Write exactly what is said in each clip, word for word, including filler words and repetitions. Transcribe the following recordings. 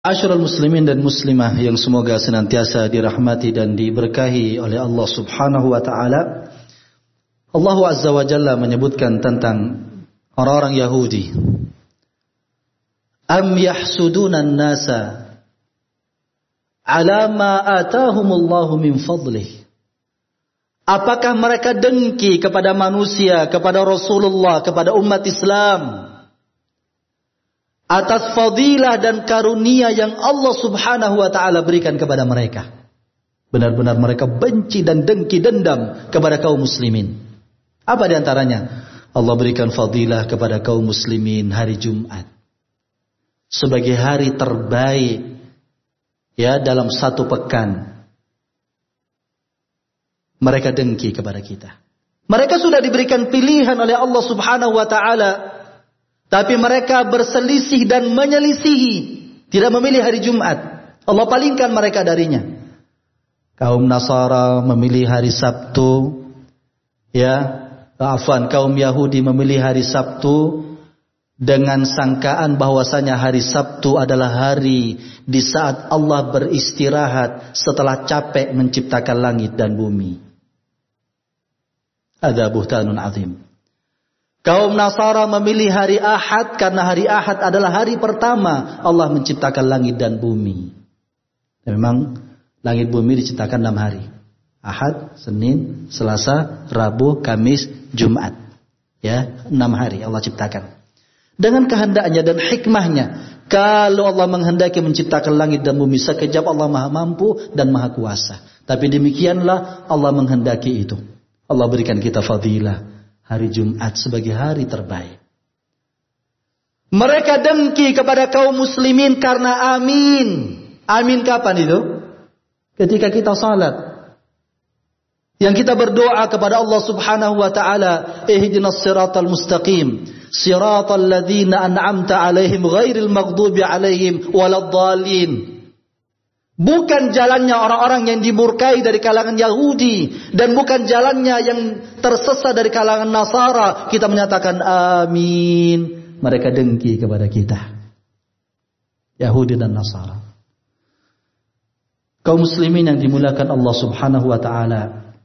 Asyrul muslimin dan muslimah yang semoga senantiasa dirahmati dan diberkahi oleh Allah Subhanahu wa taala. Allah Azza wa Jalla menyebutkan tentang orang-orang Yahudi. Am yahsuduna an-nasa ala ma atahumullahu min fadlih. Apakah mereka dengki kepada manusia, kepada Rasulullah, kepada umat Islam atas fadilah dan karunia yang Allah Subhanahu wa taala berikan kepada mereka? Benar-benar mereka benci dan dengki dendam kepada kaum muslimin. Apa di antaranya? Allah berikan fadilah kepada kaum muslimin hari Jumat sebagai hari terbaik ya dalam satu pekan. Mereka dengki kepada kita. Mereka sudah diberikan pilihan oleh Allah Subhanahu wa taala, tapi mereka berselisih dan menyelisihi, tidak memilih hari Jumat. Allah palingkan mereka darinya. Kaum Nasara memilih hari Sabtu, ya, afwan, kaum Yahudi memilih hari Sabtu dengan sangkaan bahwasanya hari Sabtu adalah hari di saat Allah beristirahat setelah capek menciptakan langit dan bumi. Ada buhtanun azim. Kaum Nasara memilih hari Ahad karena hari Ahad adalah hari pertama Allah menciptakan langit dan bumi. Dan memang langit bumi diciptakan enam hari. Ahad, Senin, Selasa, Rabu, Kamis, Jumat. Ya, enam hari Allah ciptakan. Dengan kehendaknya dan hikmahnya. Kalau Allah menghendaki menciptakan langit dan bumi sekejap, Allah Maha Mampu dan Maha Kuasa. Tapi demikianlah Allah menghendaki itu. Allah berikan kita fadilah hari Jumat sebagai hari terbaik. Mereka dengki kepada kaum muslimin karena amin. Amin kapan itu? Ketika kita salat. Yang kita berdoa kepada Allah Subhanahu wa taala, ihdinas siratal mustaqim, siratal ladzina an'amta 'alaihim ghairil maghdubi 'alaihim waladdallin. Bukan jalannya orang-orang yang dimurkai dari kalangan Yahudi. Dan bukan jalannya yang tersesat dari kalangan Nasara. Kita menyatakan amin. Mereka dengki kepada kita. Yahudi dan Nasara. Kaum muslimin yang dimuliakan Allah Subhanahu wa ta'ala.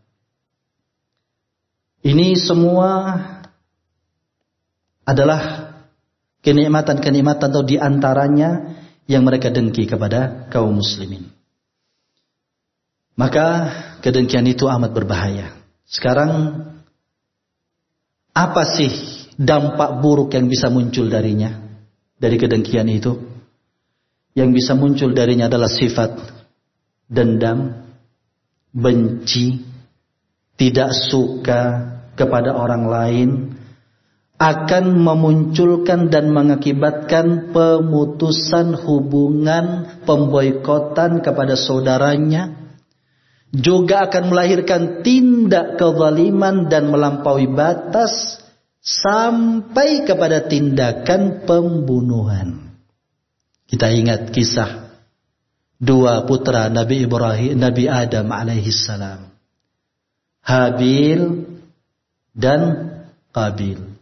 Ini semua adalah kenikmatan-kenikmatan atau diantaranya yang mereka dengki kepada kaum muslimin. Maka kedengkian itu amat berbahaya. Sekarang apa sih dampak buruk yang bisa muncul darinya? Dari kedengkian itu yang bisa muncul darinya adalah sifat dendam, benci, tidak suka kepada orang lain, akan memunculkan dan mengakibatkan pemutusan hubungan, pemboikotan kepada saudaranya, juga akan melahirkan tindak kezaliman dan melampaui batas sampai kepada tindakan pembunuhan. Kita ingat kisah dua putra Nabi Ibrahim, Nabi Adam alaihissalam, Habil dan Qabil.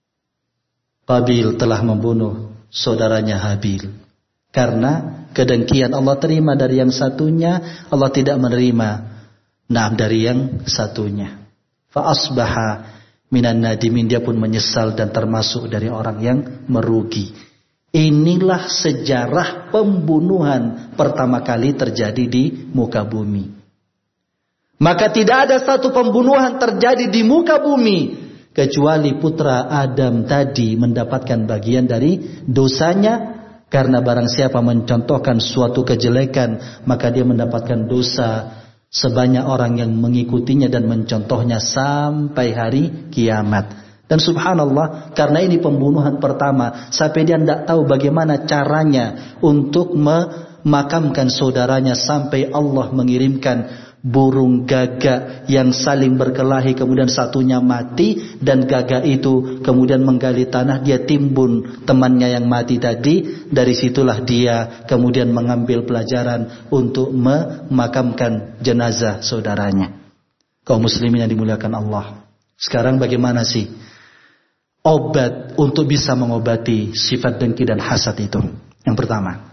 Qabil telah membunuh saudaranya Habil. Karena kedengkian Allah terima dari yang satunya, Allah tidak menerima nah dari yang satunya. Fa asbaha minan nadimin, dia pun menyesal dan termasuk dari orang yang merugi. Inilah sejarah pembunuhan pertama kali terjadi di muka bumi. Maka tidak ada satu pembunuhan terjadi di muka bumi kecuali putra Adam tadi mendapatkan bagian dari dosanya. Karena barang siapa mencontohkan suatu kejelekan, maka dia mendapatkan dosa sebanyak orang yang mengikutinya dan mencontohnya sampai hari kiamat. Dan subhanallah, karena ini pembunuhan pertama, sampai dia tidak tahu bagaimana caranya untuk memakamkan saudaranya, sampai Allah mengirimkan burung gagak yang saling berkelahi, kemudian satunya mati, dan gagak itu kemudian menggali tanah, dia timbun temannya yang mati tadi. Dari situlah dia kemudian mengambil pelajaran untuk memakamkan jenazah saudaranya. Kaum muslimin yang dimuliakan Allah, sekarang bagaimana sih obat untuk bisa mengobati sifat dengki dan hasad itu? Yang pertama,